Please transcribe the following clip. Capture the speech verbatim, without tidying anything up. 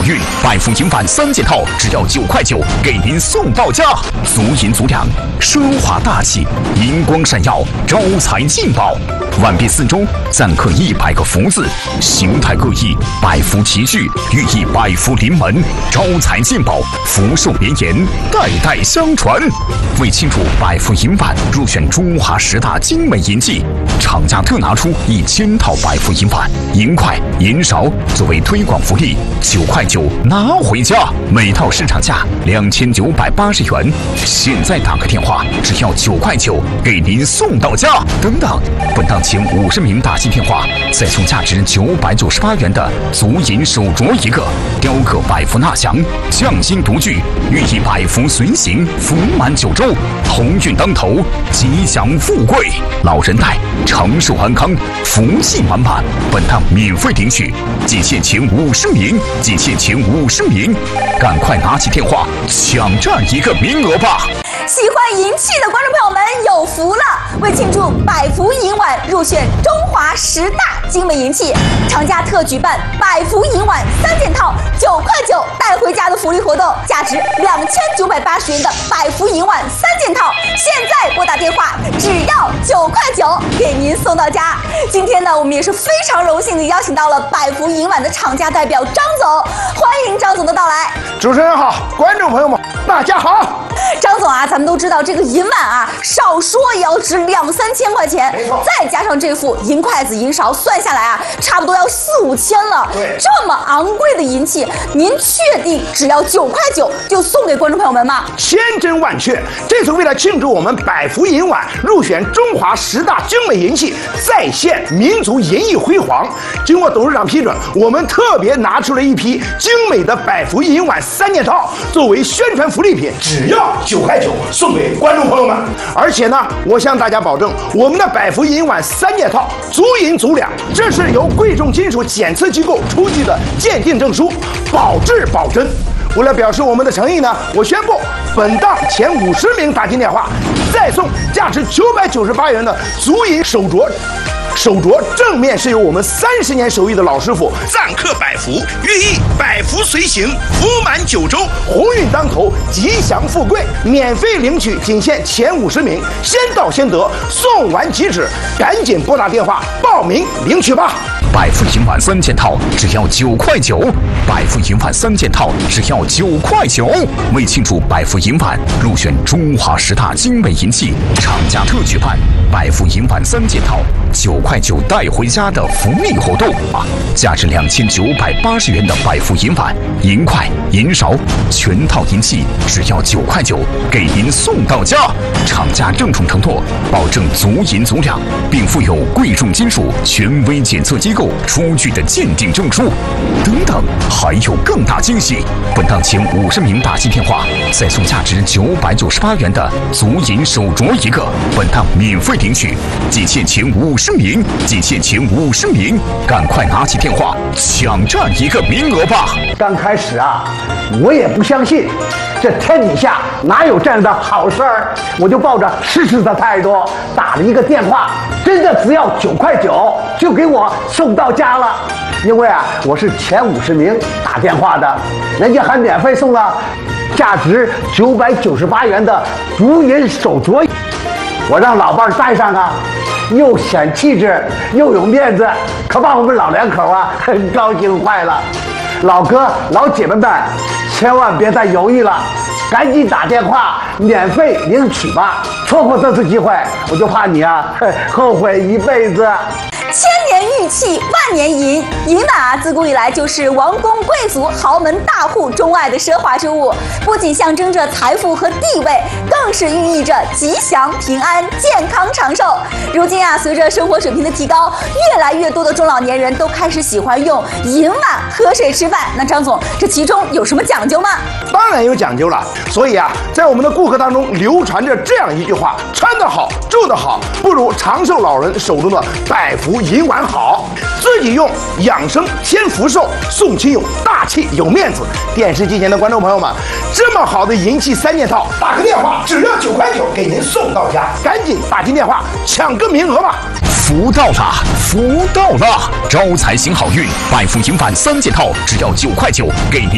运百富银晚三件套，只要九块九，给您送到家。足银足两，奢华大气，银光闪耀，招财进宝。碗边四周錾刻一百个福字，形态各异，百福齐聚，寓意百福临门，招财进宝，福寿绵延，代代相传。为庆祝百福银晚入选中华十大精美银器，厂家特拿出一千套百福银碗、银筷、银勺作为推广福利，九块九拿回家，每套市场价两千九百八十元。现在打个电话，只要九块九，给您送到家。等等，本档前五十名打进电话，再送价值九百九十八元的足银手镯一个，雕刻百福纳祥，匠心独具，寓意百福随行，福满九州，鸿运当头，吉祥富贵，老人带长寿安康，福气满满。本档免费领取，仅限前五十名，仅限前五十名，赶快拿起电话抢占一个名额吧！ 喜欢银器的观众朋友们有福了！为庆祝百福银晚入选中华十大精美银器，厂家特举办百福银晚三件套九块九带回家的福利活动，价值两千九百八十元的百福银晚三件套，现在拨打电话只要九块九，给您送到家。今天呢，我们也是非常荣幸的邀请到了百福银晚的厂家代表张总，欢迎张总的到来。 主持人好，观众朋友们大家好。 张总啊，咱们都知道这个银碗啊，少说也要值两三千块钱，再加上这副银筷子、银勺，算下来啊，差不多要四五千了。 对， 这么昂贵的银器，您确定只要九块九就送给观众朋友们吗？ 千真万确，这次为了庆祝我们百福银晚入选中华十大精美银器，再现民族银艺辉煌，经过董事长批准，我们特别拿出了一批精美的百福银晚三件套，作为宣传福利品，只要九块九送给观众朋友们。而且呢，我向大家保证，我们的百福银碗三件套足银足两，这是由贵重金属检测机构出具的鉴定证书，保质保真。为了表示我们的诚意呢，我宣布本档前五十名打进电话，再送价值九百九十八元的足银手镯。手镯正面是由我们三十年手艺的老师傅錾刻百福，寓意百福随行，福满九州，鸿运当头，吉祥富贵。免费领取，仅限前五十名，先到先得，送完即止，赶紧拨打电话报名领取吧。 百福银晚三件套只要九块九，百福银晚三件套只要九块九。为庆祝百福银晚入选中华十大精美银器，厂家特举办百福银晚三件套九块九带回家的福利活动啊！价值两千九百八十元的百福银碗、银筷、银勺，全套银器只要九块九，给您送到家。厂家郑重承诺，保证足银足两，并附有贵重金属权威检测机构出具的鉴定证书。等等，还有更大惊喜！本档前五十名打进电话，再送价值九百九十八元的足银手镯一个，本档免费领取，仅限前五十名，仅限前五十名，赶快拿起电话抢占一个名额吧！ 刚开始啊，我也不相信，这天底下哪有这样的好事儿？我就抱着试试的态度打了一个电话，真的只要九块九就给我送到家了。因为啊，我是前五十名打电话的，人家还免费送了价值九百九十八元的足银手镯，我让老伴儿戴上啊，又显气质又有面子，可把我们老两口啊很高兴坏了。老哥老姐妹们，千万别再犹豫了，赶紧打电话免费领取吧！错过这次机会，我就怕你啊后悔一辈子。 千年玉器万年银，银碗啊，自古以来就是王公贵族、豪门大户钟爱的奢华之物，不仅象征着财富和地位，更是寓意着吉祥、平安、健康、长寿。如今啊，随着生活水平的提高，越来越多的中老年人都开始喜欢用银碗喝水吃饭。那张总，这其中有什么讲究吗？ 当然有讲究了。所以啊，在我们的顾客当中流传着这样一句话：穿得好，住得好，不如长寿老人手中的百福银碗好。自己用养生添福寿，送亲友大气有面子。电视机前的观众朋友们，这么好的银器三件套，打个电话只要九块九，给您送到家，赶紧打进电话抢个名额吧！ 福到了，福到了！招财行好运，百福银晚三件套只要九块九，给您。